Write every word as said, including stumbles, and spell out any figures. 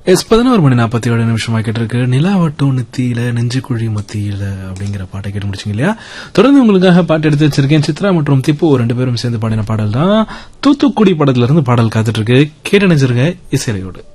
S பதினோரு மணி நாற்பத்தி ஏழு நிமிஷமா கேட்டிருக்கு. நிலாவட்டும் நித்தியில நெஞ்சுக்குழி மத்தியில அப்படிங்கிற பாட்டை கேட்டு முடிச்சிங்க இல்லையா? தொடர்ந்து உங்களுக்காக பாட்டு எடுத்து வச்சிருக்கேன். சித்ரா மற்றும் திப்பு ரெண்டு பேரும் சேர்ந்து பாடின பாடல் தான். தூத்துக்குடி படத்துல இருந்து பாடல் காத்துட்டு இருக்கு. கேட்டு நினைச்சிருங்க இசையோடு.